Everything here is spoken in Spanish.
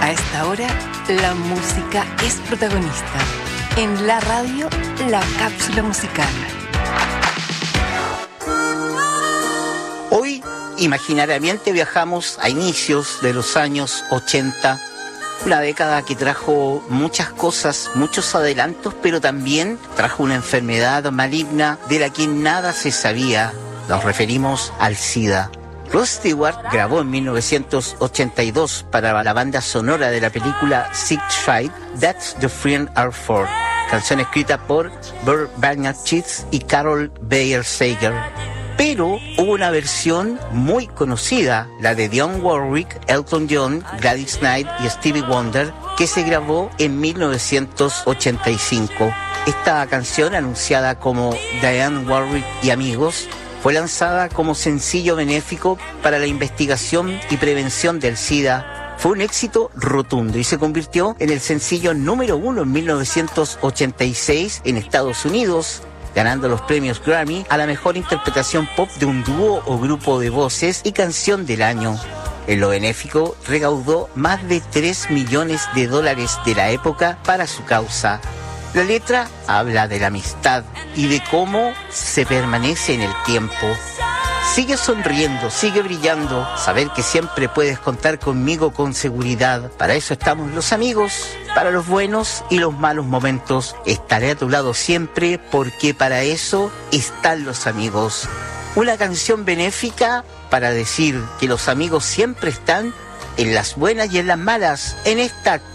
A esta hora, la música es protagonista. En la radio, la cápsula musical. Hoy, imaginariamente, viajamos a inicios de los años 80, una década que trajo muchas cosas, muchos adelantos, pero también trajo una enfermedad maligna de la que nada se sabía. Nos referimos al SIDA. Rod Stewart grabó en 1982 para la banda sonora de la película Sick Child, That's the Friend Are For, canción escrita por Burt Bacharach y Carol Bayer Sager. Pero hubo una versión muy conocida, la de Dionne Warwick, Elton John, Gladys Knight y Stevie Wonder, que se grabó en 1985. Esta canción, anunciada como Dionne Warwick y Amigos, fue lanzada como sencillo benéfico para la investigación y prevención del SIDA. Fue un éxito rotundo y se convirtió en el sencillo número 1 en 1986 en Estados Unidos, ganando los premios Grammy a la mejor interpretación pop de un dúo o grupo de voces y canción del año. En lo benéfico recaudó más de $3 millones de la época para su causa. La letra habla de la amistad y de cómo se permanece en el tiempo. Sigue sonriendo, sigue brillando, saber que siempre puedes contar conmigo con seguridad. Para eso estamos los amigos, para los buenos y los malos momentos. Estaré a tu lado siempre porque para eso están los amigos. Una canción benéfica para decir que los amigos siempre están en las buenas y en las malas, en esta